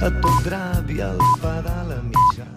a tot drap i al pedal a mitjans.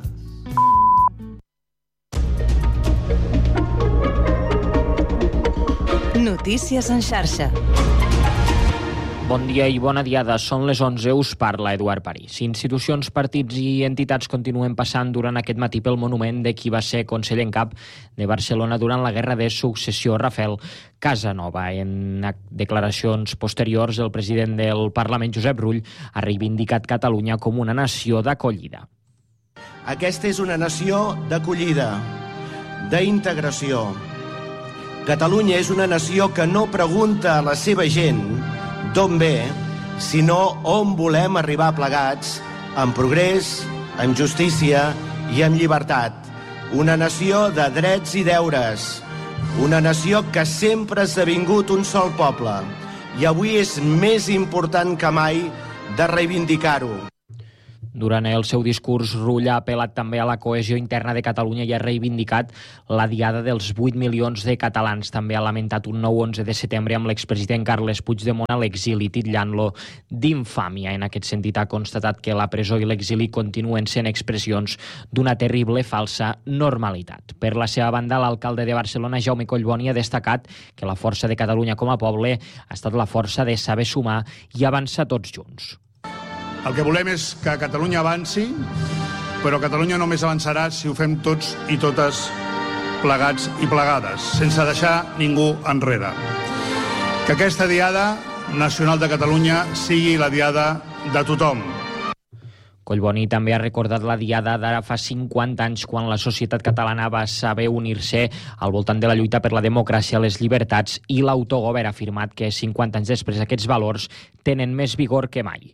Notícies en xarxa. Bon dia i bona diada. Són les 11, us parla Eduard París. Institucions, partits i entitats continuen passant durant aquest matí pel monument de qui va ser conseller en cap de Barcelona durant la Guerra de Successió, Rafael Casanova. En declaracions posteriors, el president del Parlament, Josep Rull, ha reivindicat Catalunya com una nació d'acollida. Aquesta és una nació d'acollida, d'integració. Catalunya és una nació que no pregunta a la seva gent d'on ve, sinó on volem arribar plegats, amb progrés, amb justícia i amb llibertat. Una nació de drets i deures, una nació que sempre ha esdevingut un sol poble, i avui és més important que mai de reivindicar-ho. Durant el seu discurs, Rull ha apel·lat també a la cohesió interna de Catalunya i ha reivindicat la diada dels 8 milions de catalans. També ha lamentat un nou 11 de setembre amb l'expresident Carles Puigdemont a l'exili, titllant-lo d'infàmia. En aquest sentit, ha constatat que la presó i l'exili continuen sent expressions d'una terrible falsa normalitat. Per la seva banda, l'alcalde de Barcelona, Jaume Collboni, ha destacat que la força de Catalunya com a poble ha estat la força de saber sumar i avançar tots junts. El que volem és que Catalunya avanci, però Catalunya només avançarà si ho fem tots i totes plegats i plegades, sense deixar ningú enrere. Que aquesta diada nacional de Catalunya sigui la diada de tothom. Collboni també ha recordat la diada d'ara fa 50 anys, quan la societat catalana va saber unir-se al voltant de la lluita per la democràcia, les llibertats i l'autogovern. Ha afirmat que 50 anys després aquests valors tenen més vigor que mai.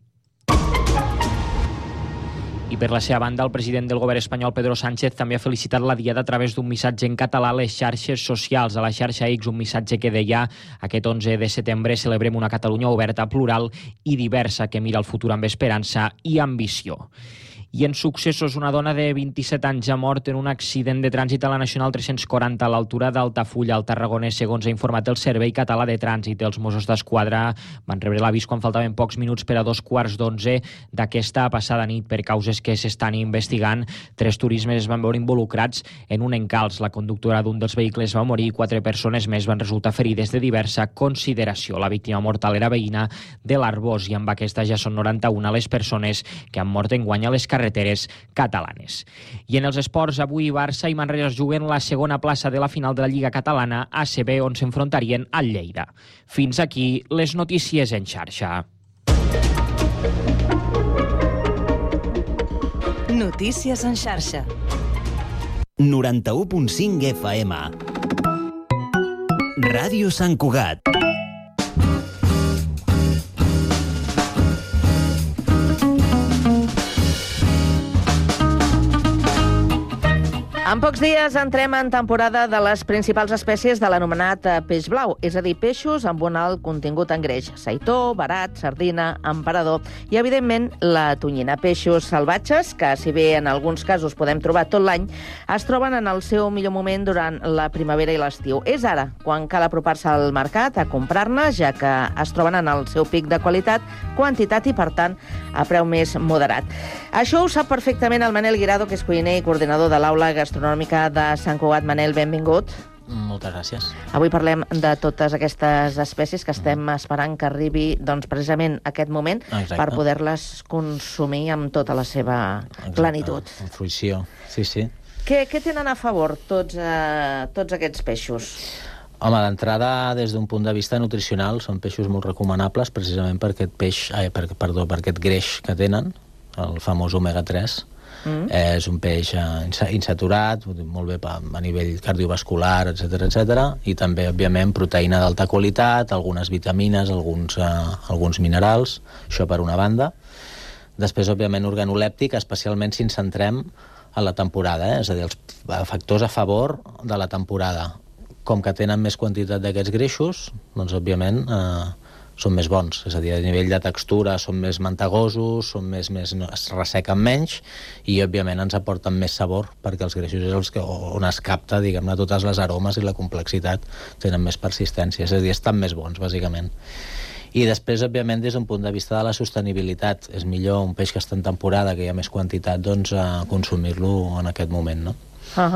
I per la seva banda, el president del govern espanyol, Pedro Sánchez, també ha felicitat la diada a través d'un missatge en català a les xarxes socials. A la xarxa X, un missatge que deia: aquest 11 de setembre celebrem una Catalunya oberta, plural i diversa, que mira al futur amb esperança i ambició. I en successos, una dona de 27 anys ha mort en un accident de trànsit a la Nacional 340 a l'altura d'Altafulla, al Tarragonès, segons ha informat el Servei Català de Trànsit. Els Mossos d'Esquadra van rebre l'avís quan faltaven pocs minuts per a 2:15 d'aquesta passada nit. Per causes que s'estan investigant, 3 turismes es van veure involucrats en un encalç. La conductora d'un dels vehicles va morir i 4 persones més van resultar ferides de diversa consideració. La víctima mortal era veïna de l'Arboç i amb aquesta ja són 91 les persones que han mort enguany a les carreteres catalanes. I en els esports, avui Barça i Manresa es juguen la segona plaça de la final de la Lliga Catalana ACB, on s'enfrontarien al Lleida. Fins aquí les notícies en xarxa. Notícies en xarxa. 91.5 FM. Ràdio Sant Cugat. En pocs dies entrem en temporada de les principals espècies de l'anomenat peix blau, és a dir, peixos amb un alt contingut en greix: seitó, verat, sardina, emperador i, evidentment, la tonyina. Peixos salvatges que, si bé en alguns casos podem trobar tot l'any, es troben en el seu millor moment durant la primavera i l'estiu. És ara quan cal apropar-se al mercat a comprar-ne, ja que es troben en el seu pic de qualitat, quantitat i, per tant, a preu més moderat. Això ho sap perfectament el Manel Guirado, que és cuiner i coordinador de l'Aula Gastronòmica de Sant Cugat. Manel, benvingut. Moltes gràcies. Avui parlem de totes aquestes espècies que estem esperant que arribi, doncs, precisament aquest moment. Exacte. Per poder-les consumir amb tota la seva plenitud. En fruició, sí, sí. Què tenen a favor tots aquests peixos? Home, d'entrada, des d'un punt de vista nutricional, són peixos molt recomanables precisament per aquest greix que tenen, el famós omega-3. És un peix insaturat, molt bé a nivell cardiovascular, etc. I també, òbviament, proteïna d'alta qualitat, algunes vitamines, alguns minerals, això per una banda. Després, òbviament, organolèptic, especialment si ens centrem en la temporada, és a dir, els factors a favor de la temporada. Com que tenen més quantitat d'aquests greixos, doncs, òbviament, són més bons. És a dir, a nivell de textura són més mantegosos, es ressequen menys i, òbviament, ens aporten més sabor, perquè els greixos és on es capta, diguem-ne, totes les aromes i la complexitat, tenen més persistència. És a dir, estan més bons, bàsicament. I després, òbviament, des d'un punt de vista de la sostenibilitat, és millor un peix que està en temporada, que hi ha més quantitat, doncs consumir-lo en aquest moment, no?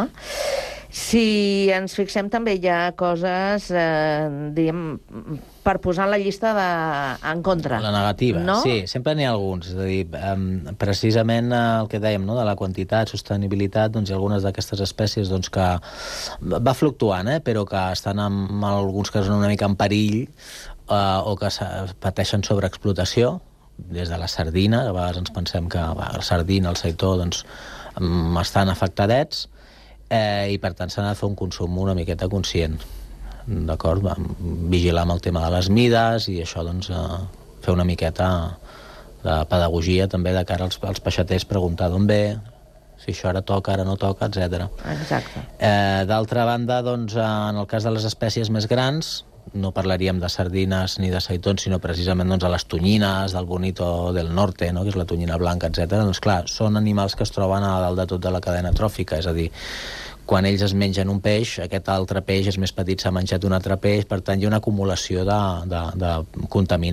Si ens fixem, també hi ha coses, diríem, per posar en la llista en contra. La negativa, no? Sí, sempre n'hi ha alguns. És a dir, precisament el que dèiem, no?, de la quantitat, sostenibilitat, doncs hi ha algunes d'aquestes espècies doncs, que va fluctuant, però que estan en alguns casos una mica en perill o que pateixen sobreexplotació, des de la sardina, a vegades ens pensem que la sardina, el seitó, doncs, estan afectadets, i per tant s'ha de fer un consum una miqueta conscient, d'acord? Vigilar amb el tema de les mides i això, doncs, fer una miqueta de pedagogia també de cara als peixaters, preguntar d'on ve, si això ara toca, ara no toca, etc. Exacte. D'altra banda, doncs, en el cas de les espècies més grans, no parlaríem de sardines ni de seitons, sinó precisament doncs, de les tonyines, del bonito del norte, no?, que és la tonyina blanca, etc. Doncs clar, són animals que es troben a dalt de tot de la cadena tròfica, és a dir, quan ells es mengen un peix, aquest altre peix és més petit, s'ha menjat un altre peix, per tant hi ha una acumulació de contaminació